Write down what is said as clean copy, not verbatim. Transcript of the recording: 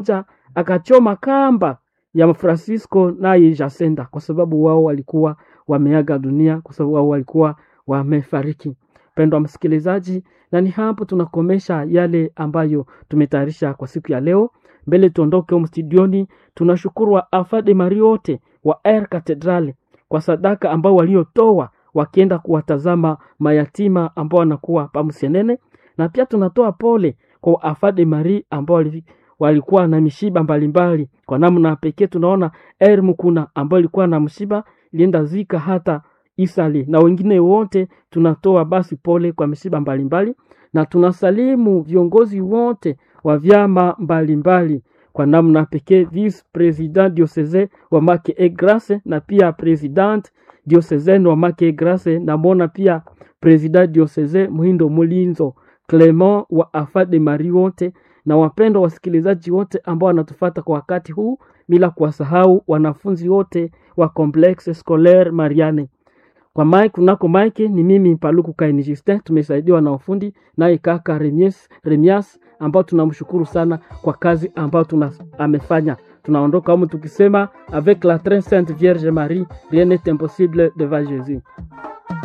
akachoma kamba ya Francisco naye Jacinta, kwa sababu wao walikuwa wameaga dunia, kwa sababu wao walikuwa wamefariki. Pendwa msikilizaji, na ni hapo tunakomesha yale ambayo tumetayarisha kwa siku ya leo. Mbele tuondoke studioni, tunashukuru wa Afade Marie wote wa Air Cathedral kwa sadaka ambao waliotoa wakienda kuwatazama mayatima ambao wanakuwa pamusenene, na pia tunatoa pole kwa Afade Marie ambao walikuwa na mishiba mbalimbali. Kwa namna pekee tunaona Air Mukuna ambao alikuwa na mshiba ilienda zika hata Isali, na wengine wote tunatoa basi pole kwa mishiba mbalimbali, na tunasalimu viongozi wote wa vyama mbalimbali. Kwa namna pekee vice president diocese wa Make et Grace, na pia president diocese wa Make et Grace, na mona pia president diocese Muhindo Mulinzo Clement wa Afade Marie wote, na wapendwa wasikilizaji wote ambao wanatufuata kwa wakati huu, bila kuwasahau wanafunzi wote wa Complexe Scolaire Mariane. Kwa Mike kunako Mike ni mimi Paluku Kaini Justin, tumesaidiwa na ufundi naye kaka Remias ambao tunamshukuru sana kwa kazi ambao amefanya. Tunaondoka humu tukisema avec la très sainte Vierge Marie rien n'est impossible devant Jésus.